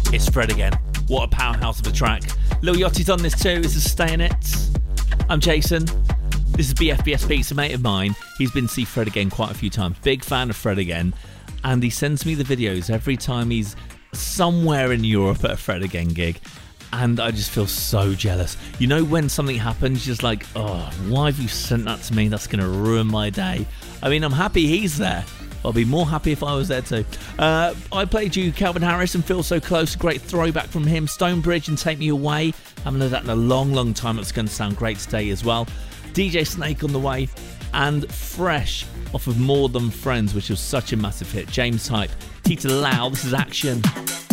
It's Fred again. What a powerhouse of a track. Lil Yachty's on this too. This is Stay In It. I'm Jason. This is BFBS Beats, a mate of mine. He's been to see Fred again quite a few times. Big fan of Fred again. And he sends me the videos every time he's somewhere in Europe at a Fred again gig. And I just feel so jealous. You know when something happens, you're just like, oh, why have you sent that to me? That's going to ruin my day. I mean, I'm happy he's there. I'll be more happy if I was there too. I played you Calvin Harris and Feel So Close. Great throwback from him. Stonebridge and Take Me Away. Haven't heard that in a long, long time. It's going to sound great today as well. DJ Snake on the way. And Fresh off of More Than Friends, which was such a massive hit. James Hype. Tita Lau. This is Action.